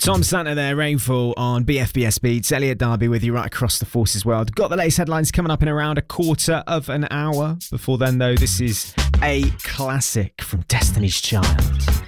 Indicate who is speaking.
Speaker 1: Tom Santa there, Rainfall on BFBS Beats. Elliot Darby with you right across the Forces world. Got the latest headlines coming up in around a quarter of an hour. Before then, though, this is a classic from Destiny's Child.